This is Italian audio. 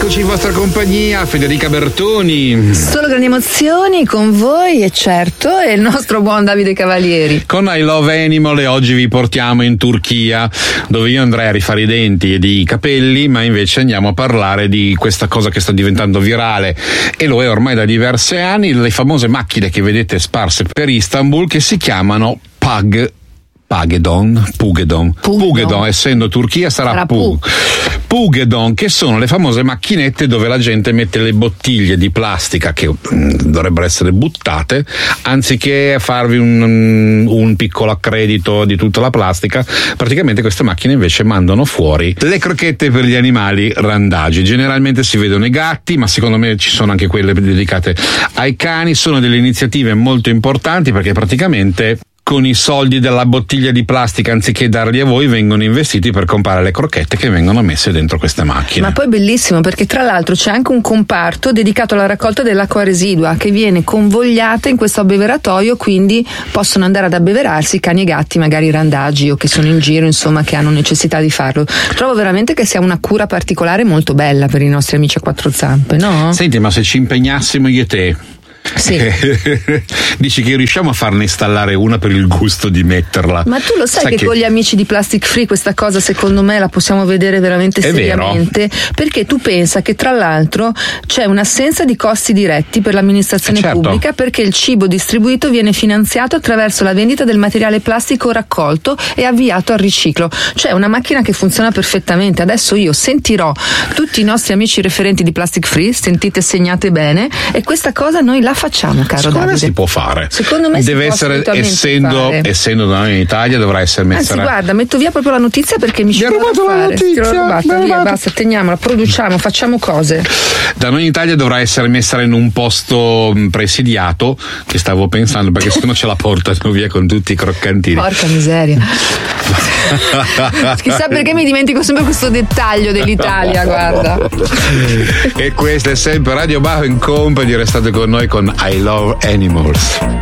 eccoci in vostra compagnia, Federica Bertoni. Solo grandi emozioni con voi e certo è il nostro buon Davide Cavalieri. Con I Love Animal, e oggi vi portiamo in Turchia, dove io andrei a rifare i denti e i capelli, ma invece andiamo a parlare di questa cosa che sta diventando virale e lo è ormai da diversi anni, le famose macchine che vedete sparse per Istanbul che si chiamano Pugedon, essendo Turchia sarà Pugedon, che sono le famose macchinette dove la gente mette le bottiglie di plastica che dovrebbero essere buttate, anziché farvi un piccolo accredito di tutta la plastica. Praticamente queste macchine invece mandano fuori le crocchette per gli animali randagi. Generalmente si vedono i gatti, ma secondo me ci sono anche quelle dedicate ai cani. Sono delle iniziative molto importanti perché praticamente con i soldi della bottiglia di plastica, anziché darli a voi, vengono investiti per comprare le crocchette che vengono messe dentro queste macchine. Ma poi è bellissimo perché tra l'altro c'è anche un comparto dedicato alla raccolta dell'acqua residua che viene convogliata in questo abbeveratoio, quindi possono andare ad abbeverarsi cani e gatti magari randagi o che sono in giro, insomma, che hanno necessità di farlo. Trovo veramente che sia una cura particolare molto bella per i nostri amici a quattro zampe, no? Senti, ma se ci impegnassimo io e te, sì. Dici che riusciamo a farne installare una per il gusto di metterla? Ma tu lo sai che con gli amici di Plastic Free questa cosa secondo me la possiamo vedere veramente seriamente, perché tu pensa che tra l'altro c'è un'assenza di costi diretti per l'amministrazione pubblica, perché il cibo distribuito viene finanziato attraverso la vendita del materiale plastico raccolto e avviato al riciclo. Cioè una macchina che funziona perfettamente. Adesso io sentirò tutti i nostri amici referenti di Plastic Free, sentite, segnate bene, e questa cosa noi la facciamo, caro Secondo Davide. me si può fare. Secondo me deve essere, essendo da noi in Italia, dovrà essere messa. Anzi, guarda, metto via proprio la notizia perché mi ci ho rubato la notizia. Via, basta, teniamola, produciamo, facciamo cose. Da noi in Italia dovrà essere messa in un posto presidiato, che stavo pensando, perché sennò ce la portano via con tutti i croccantini. Porca miseria. Chissà perché mi dimentico sempre questo dettaglio dell'Italia, guarda. E questa è sempre Radio Bajo in Company, restate con noi con I Love Animals.